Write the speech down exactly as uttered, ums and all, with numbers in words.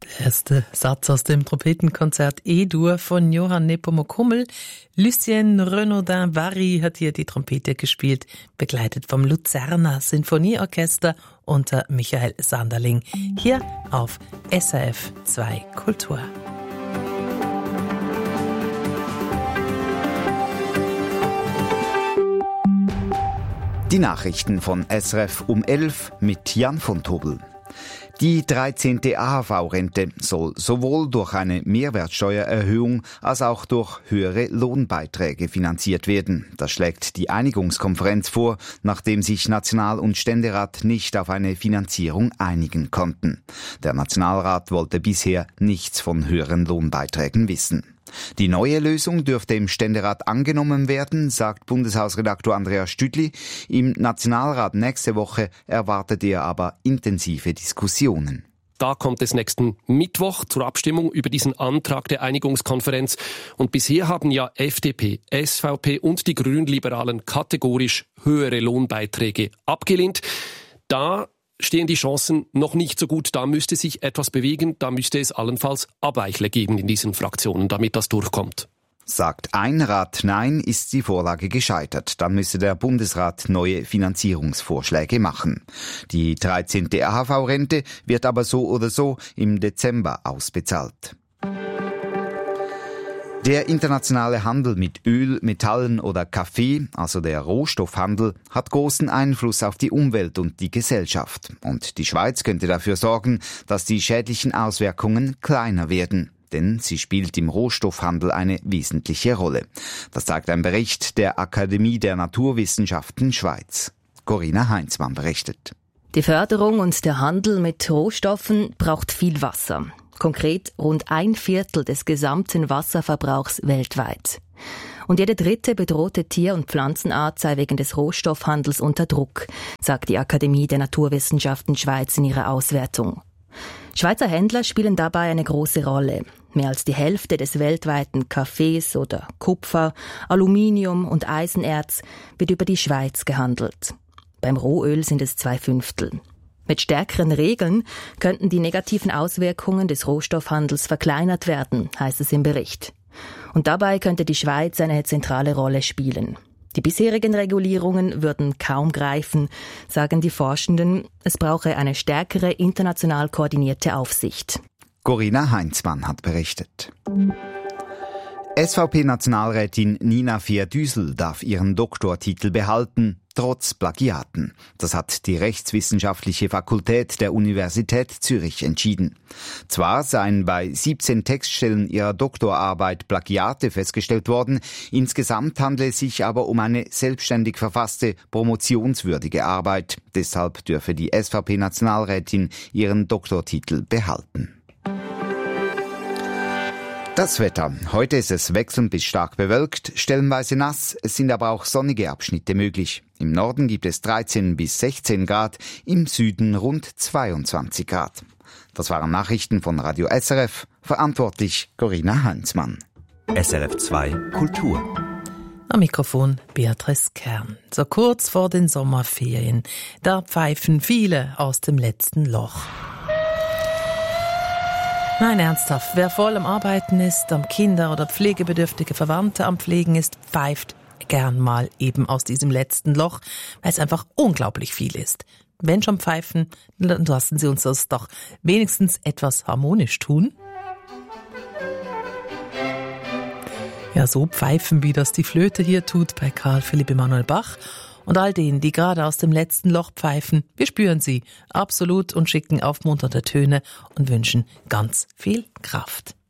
Der erste Satz aus dem Trompetenkonzert E-Dur von Johann Nepomuk Hummel. Lucien Renaudin-Vary hat hier die Trompete gespielt, begleitet vom Luzerner Sinfonieorchester unter Michael Sanderling. Hier auf S R F zwei Kultur. Die Nachrichten von S R F um elf mit Jan von Tobel. Die dreizehnte A H V-Rente soll sowohl durch eine Mehrwertsteuererhöhung als auch durch höhere Lohnbeiträge finanziert werden. Das schlägt die Einigungskonferenz vor, nachdem sich National- und Ständerat nicht auf eine Finanzierung einigen konnten. Der Nationalrat wollte bisher nichts von höheren Lohnbeiträgen wissen. Die neue Lösung dürfte im Ständerat angenommen werden, sagt Bundeshausredaktor Andreas Stüdli. Im Nationalrat nächste Woche erwartet er aber intensive Diskussionen. Da kommt es nächsten Mittwoch zur Abstimmung über diesen Antrag der Einigungskonferenz. Und bisher haben ja F D P, S V P und die Grünliberalen kategorisch höhere Lohnbeiträge abgelehnt. Da stehen die Chancen noch nicht so gut. Da müsste sich etwas bewegen. Da müsste es allenfalls Abweichler geben in diesen Fraktionen, damit das durchkommt. Sagt ein Rat Nein, ist die Vorlage gescheitert. Dann müsste der Bundesrat neue Finanzierungsvorschläge machen. Die dreizehnte A H V-Rente wird aber so oder so im Dezember ausbezahlt. Der internationale Handel mit Öl, Metallen oder Kaffee, also der Rohstoffhandel, hat großen Einfluss auf die Umwelt und die Gesellschaft. Und die Schweiz könnte dafür sorgen, dass die schädlichen Auswirkungen kleiner werden. Denn sie spielt im Rohstoffhandel eine wesentliche Rolle. Das zeigt ein Bericht der Akademie der Naturwissenschaften Schweiz. Corinna Heinzmann berichtet. Die Förderung und der Handel mit Rohstoffen braucht viel Wasser. Konkret rund ein Viertel des gesamten Wasserverbrauchs weltweit. Und jede dritte bedrohte Tier- und Pflanzenart sei wegen des Rohstoffhandels unter Druck, sagt die Akademie der Naturwissenschaften Schweiz in ihrer Auswertung. Schweizer Händler spielen dabei eine große Rolle. Mehr als die Hälfte des weltweiten Kaffees oder Kupfer, Aluminium und Eisenerz wird über die Schweiz gehandelt. Beim Rohöl sind es zwei Fünftel. Mit stärkeren Regeln könnten die negativen Auswirkungen des Rohstoffhandels verkleinert werden, heißt es im Bericht. Und dabei könnte die Schweiz eine zentrale Rolle spielen. Die bisherigen Regulierungen würden kaum greifen, sagen die Forschenden. Es brauche eine stärkere international koordinierte Aufsicht. Corinna Heinzmann hat berichtet. S V P-Nationalrätin Nina Fehr-Düsel darf ihren Doktortitel behalten, trotz Plagiaten. Das hat die Rechtswissenschaftliche Fakultät der Universität Zürich entschieden. Zwar seien bei siebzehn Textstellen ihrer Doktorarbeit Plagiate festgestellt worden, insgesamt handle es sich aber um eine selbstständig verfasste, promotionswürdige Arbeit. Deshalb dürfe die S V P-Nationalrätin ihren Doktortitel behalten. Das Wetter. Heute ist es wechselnd bis stark bewölkt, stellenweise nass, es sind aber auch sonnige Abschnitte möglich. Im Norden gibt es dreizehn bis sechzehn Grad, im Süden rund zweiundzwanzig Grad. Das waren Nachrichten von Radio S R F, verantwortlich Corinna Heinzmann. S R F zwei Kultur. Am Mikrofon Beatrice Kern. So kurz vor den Sommerferien, da pfeifen viele aus dem letzten Loch. Nein, ernsthaft, wer voll am Arbeiten ist, am Kinder- oder pflegebedürftige Verwandte am Pflegen ist, pfeift gern mal eben aus diesem letzten Loch, weil es einfach unglaublich viel ist. Wenn schon pfeifen, dann lassen Sie uns das doch wenigstens etwas harmonisch tun. Ja, so pfeifen, wie das die Flöte hier tut bei Karl Philipp Emanuel Bach. Und all denen, die gerade aus dem letzten Loch pfeifen, wir spüren sie absolut und schicken aufmunternde Töne und wünschen ganz viel Kraft.